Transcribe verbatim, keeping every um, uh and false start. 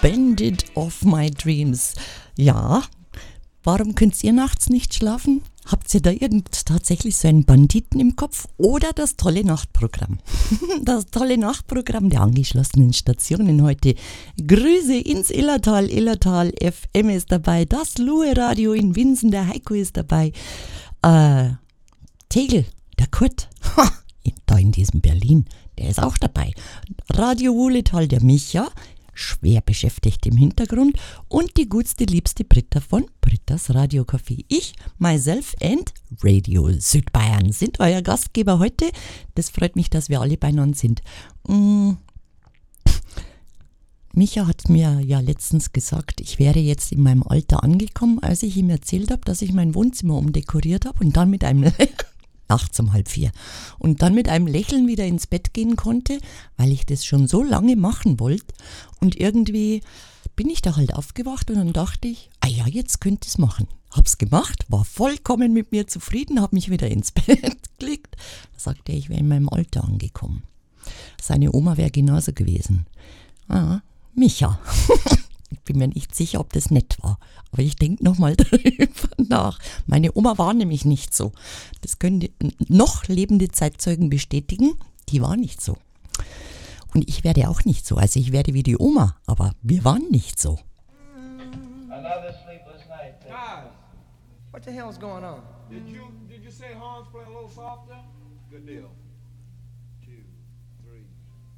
Bandit of my dreams. Ja, warum könnt ihr nachts nicht schlafen? Habt ihr da irgend tatsächlich so einen Banditen im Kopf oder das tolle Nachtprogramm? Das tolle Nachtprogramm der angeschlossenen Stationen heute. Grüße ins Illertal, Illertal F M ist dabei, das Luhe-Radio in Winsen, der Heiko ist dabei. Äh, Tegel, der Kurt, ha, da in diesem Berlin, der ist auch dabei. Radio Wuhletal, der Micha, schwer beschäftigt im Hintergrund, und die gutste, liebste Britta von Brittas Radiocafé. Ich, myself and Radio Südbayern sind euer Gastgeber heute. Das freut mich, dass wir alle beieinander sind. Mm. Micha hat mir ja letztens gesagt, ich wäre jetzt in meinem Alter angekommen, als ich ihm erzählt habe, dass ich mein Wohnzimmer umdekoriert habe und dann mit einem nachts um halb vier und dann mit einem Lächeln wieder ins Bett gehen konnte, weil ich das schon so lange machen wollte. Und irgendwie bin ich da halt aufgewacht und dann dachte ich, ah ja, jetzt könnte ich es machen. Hab's gemacht, war vollkommen mit mir zufrieden, hab mich wieder ins Bett gelegt. Da sagte er, ich wäre in meinem Alter angekommen. Seine Oma wäre genauso gewesen. Ah, Micha. Ich bin mir nicht sicher, ob das nett war. Aber ich denke nochmal darüber nach. Meine Oma war nämlich nicht so. Das können die noch lebende Zeitzeugen bestätigen. Die war nicht so. Und ich werde auch nicht so. Also ich werde wie die Oma, aber wir waren nicht so. Another sleepless night. Guys, what the hell's going on? Did you did you say Hans play a little softer? Good deal.